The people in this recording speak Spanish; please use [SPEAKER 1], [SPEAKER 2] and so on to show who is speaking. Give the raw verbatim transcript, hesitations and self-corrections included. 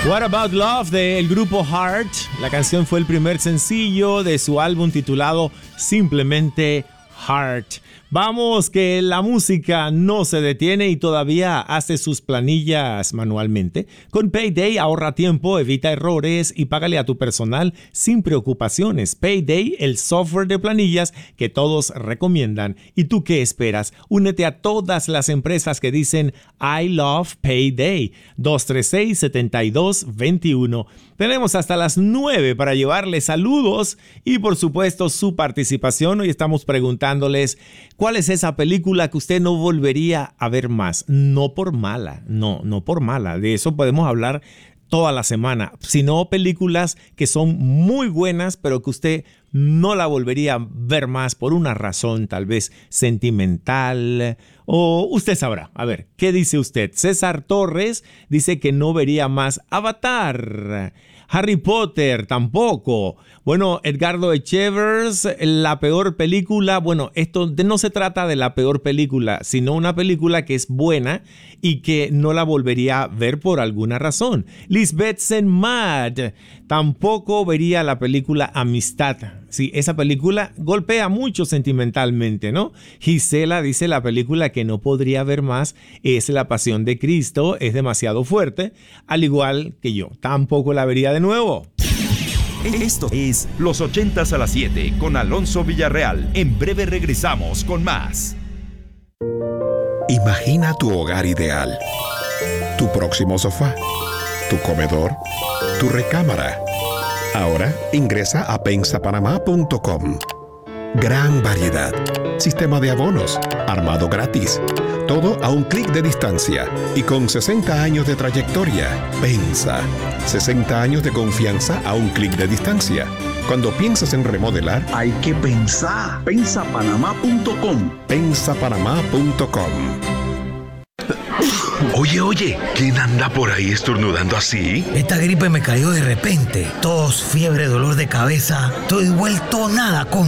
[SPEAKER 1] What About Love del grupo Heart. La canción fue el primer sencillo de su álbum titulado simplemente Heart. Vamos, que la música no se detiene y todavía hace sus planillas manualmente. Con Payday ahorra tiempo, evita errores y págale a tu personal sin preocupaciones. Payday, el software de planillas que todos recomiendan. ¿Y tú qué esperas? Únete a todas las empresas que dicen I love Payday. dos tres seis, siete dos dos uno. Tenemos hasta las nueve para llevarles saludos y por supuesto su participación. Hoy estamos preguntándoles ¿cuál es esa película que usted no volvería a ver más? No por mala, no, no por mala. De eso podemos hablar toda la semana, sino películas que son muy buenas, pero que usted no la volvería a ver más por una razón tal vez sentimental o usted sabrá. A ver, ¿qué dice usted? César Torres dice que no vería más Avatar. Harry Potter tampoco. Bueno, Edgardo Echevers, la peor película. Bueno, esto no se trata de la peor película, sino una película que es buena y que no la volvería a ver por alguna razón. Lisbeth Senmad, tampoco vería la película Amistad. Sí, esa película golpea mucho sentimentalmente, ¿no? Gisela dice la película que no podría ver más es La Pasión de Cristo, es demasiado fuerte, al igual que yo, tampoco la vería de nuevo.
[SPEAKER 2] Esto es Los ochentas a las siete con Alonso Villarreal. En breve regresamos con más.
[SPEAKER 3] Imagina tu hogar ideal, tu próximo sofá, tu comedor, tu recámara. Ahora ingresa a pensa panamá punto com. Gran variedad, sistema de abonos, armado gratis, todo a un clic de distancia y con sesenta años de trayectoria. Pensa, sesenta años de confianza a un clic de distancia. Cuando piensas en remodelar,
[SPEAKER 4] hay que pensar. pensa panamá punto com.
[SPEAKER 3] pensa panamá punto com.
[SPEAKER 5] Oye, oye, ¿quién anda por ahí estornudando así?
[SPEAKER 6] Esta gripe me cayó de repente. Tos, fiebre, dolor de cabeza. Estoy vuelto nada con